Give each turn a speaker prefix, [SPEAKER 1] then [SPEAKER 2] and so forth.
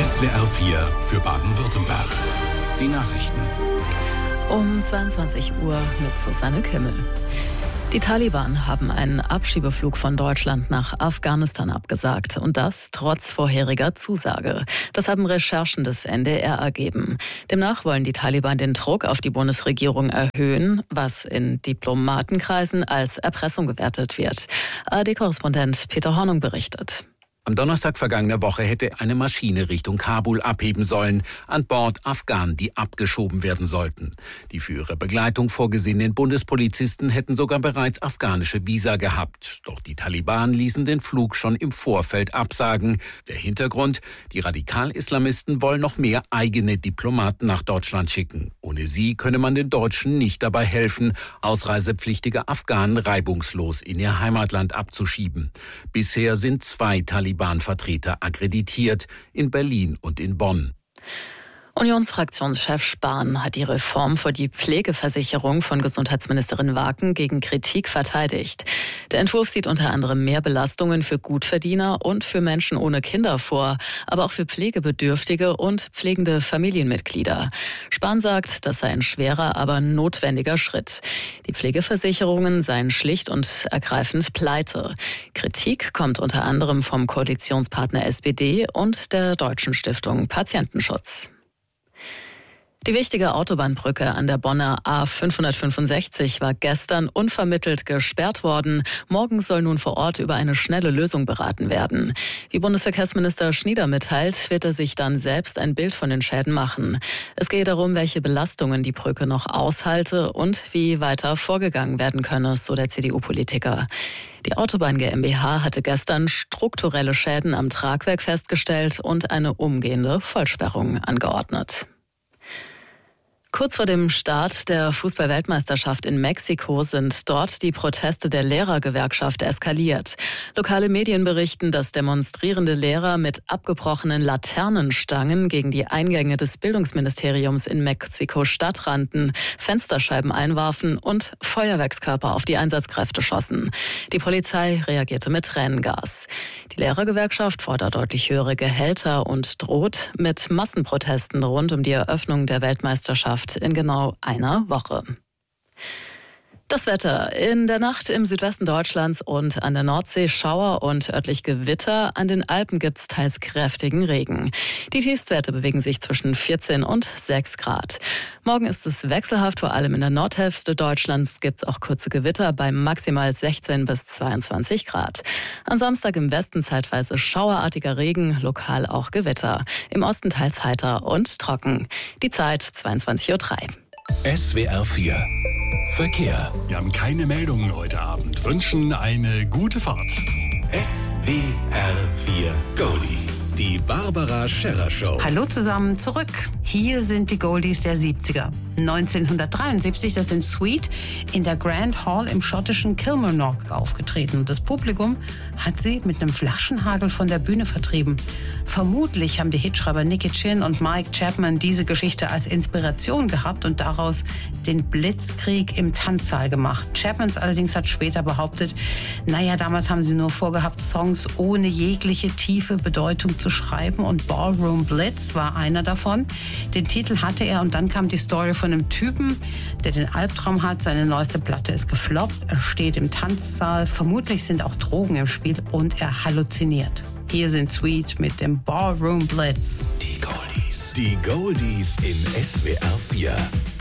[SPEAKER 1] SWR 4 für Baden-Württemberg. Die Nachrichten.
[SPEAKER 2] Um 22 Uhr mit Susanne Kimmel. Die Taliban haben einen Abschiebeflug von Deutschland nach Afghanistan abgesagt. Und das trotz vorheriger Zusage. Das haben Recherchen des NDR ergeben. Demnach wollen die Taliban den Druck auf die Bundesregierung erhöhen, was in Diplomatenkreisen als Erpressung gewertet wird. ARD-Korrespondent Peter Hornung berichtet.
[SPEAKER 3] Am Donnerstag vergangener Woche hätte eine Maschine Richtung Kabul abheben sollen. An Bord Afghanen, die abgeschoben werden sollten. Die für ihre Begleitung vorgesehenen Bundespolizisten hätten sogar bereits afghanische Visa gehabt. Doch die Taliban ließen den Flug schon im Vorfeld absagen. Der Hintergrund? Die Radikal-Islamisten wollen noch mehr eigene Diplomaten nach Deutschland schicken. Ohne sie könne man den Deutschen nicht dabei helfen, ausreisepflichtige Afghanen reibungslos in ihr Heimatland abzuschieben. Bisher sind 2 Taliban-Vertreter akkreditiert, in Berlin und in Bonn.
[SPEAKER 2] Unionsfraktionschef Spahn hat die Reform für die Pflegeversicherung von Gesundheitsministerin Waken gegen Kritik verteidigt. Der Entwurf sieht unter anderem mehr Belastungen für Gutverdiener und für Menschen ohne Kinder vor, aber auch für Pflegebedürftige und pflegende Familienmitglieder. Spahn sagt, das sei ein schwerer, aber notwendiger Schritt. Die Pflegeversicherungen seien schlicht und ergreifend pleite. Kritik kommt unter anderem vom Koalitionspartner SPD und der Deutschen Stiftung Patientenschutz. Die wichtige Autobahnbrücke an der Bonner A565 war gestern unvermittelt gesperrt worden. Morgen soll nun vor Ort über eine schnelle Lösung beraten werden. Wie Bundesverkehrsminister Schnieder mitteilt, wird er sich dann selbst ein Bild von den Schäden machen. Es gehe darum, welche Belastungen die Brücke noch aushalte und wie weiter vorgegangen werden könne, so der CDU-Politiker. Die Autobahn GmbH hatte gestern strukturelle Schäden am Tragwerk festgestellt und eine umgehende Vollsperrung angeordnet. Kurz vor dem Start der Fußball-Weltmeisterschaft in Mexiko sind dort die Proteste der Lehrergewerkschaft eskaliert. Lokale Medien berichten, dass demonstrierende Lehrer mit abgebrochenen Laternenstangen gegen die Eingänge des Bildungsministeriums in Mexiko-Stadt rannten, Fensterscheiben einwarfen und Feuerwerkskörper auf die Einsatzkräfte schossen. Die Polizei reagierte mit Tränengas. Die Lehrergewerkschaft fordert deutlich höhere Gehälter und droht mit Massenprotesten rund um die Eröffnung der Weltmeisterschaft in genau einer Woche. Das Wetter. In der Nacht im Südwesten Deutschlands und an der Nordsee Schauer und örtlich Gewitter. An den Alpen gibt's teils kräftigen Regen. Die Tiefstwerte bewegen sich zwischen 14 und 6 Grad. Morgen ist es wechselhaft, vor allem in der Nordhälfte Deutschlands gibt's auch kurze Gewitter bei maximal 16 bis 22 Grad. Am Samstag im Westen zeitweise schauerartiger Regen, lokal auch Gewitter. Im Osten teils heiter und trocken. Die Zeit 22:03 Uhr.
[SPEAKER 1] SWR 4 Verkehr.
[SPEAKER 4] Wir haben keine Meldungen heute Abend. Wünschen eine gute Fahrt.
[SPEAKER 1] SWR 4 Goldies. Die Barbara Scherrer Show.
[SPEAKER 5] Hallo zusammen, zurück. Hier sind die Goldies der 70er. 1973, das sind Sweet, in der Grand Hall im schottischen Kilmarnock aufgetreten. Und das Publikum hat sie mit einem Flaschenhagel von der Bühne vertrieben. Vermutlich haben die Hitschreiber Nicky Chinn und Mike Chapman diese Geschichte als Inspiration gehabt und daraus den Blitzkrieg im Tanzsaal gemacht. Chapman allerdings hat später behauptet, damals haben sie nur vorgehabt, Songs ohne jegliche tiefe Bedeutung zu schreiben, und Ballroom Blitz war einer davon. Den Titel hatte er, und dann kam die Story von einem Typen, der den Albtraum hat, seine neueste Platte ist gefloppt, er steht im Tanzsaal, vermutlich sind auch Drogen im Spiel und er halluziniert. Hier sind Sweet mit dem Ballroom Blitz.
[SPEAKER 1] Die Goldies. Die Goldies in SWR 4.